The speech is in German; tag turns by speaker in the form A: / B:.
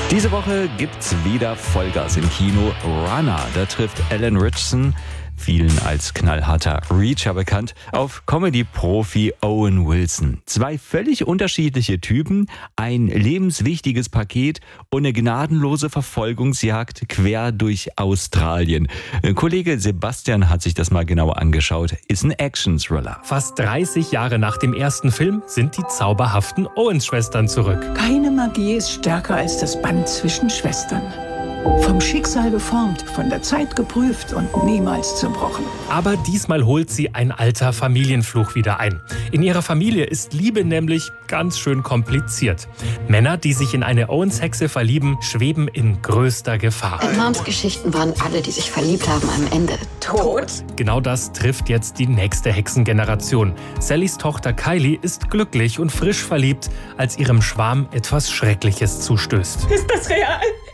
A: Diese Woche gibt's wieder Vollgas im Kino. Runner, da trifft Alan Ritchson, vielen als knallharter Reacher bekannt, auf Comedy-Profi Owen Wilson. Zwei völlig unterschiedliche Typen, ein lebenswichtiges Paket und eine gnadenlose Verfolgungsjagd quer durch Australien. Kollege Sebastian hat sich das mal genauer angeschaut. Ist ein Action-Thriller.
B: Fast 30 Jahre nach dem ersten Film sind die zauberhaften Owens-Schwestern zurück.
C: Keine Magie ist stärker als das Band zwischen Schwestern. Vom Schicksal geformt, von der Zeit geprüft und niemals zerbrochen.
B: Aber diesmal holt sie ein alter Familienfluch wieder ein. In ihrer Familie ist Liebe nämlich ganz schön kompliziert. Männer, die sich in eine Owens-Hexe verlieben, schweben in größter Gefahr.
D: In Moms Geschichten waren alle, die sich verliebt haben, am Ende tot.
B: Genau das trifft jetzt die nächste Hexengeneration. Sallys Tochter Kylie ist glücklich und frisch verliebt, als ihrem Schwarm etwas Schreckliches zustößt.
E: Ist das real?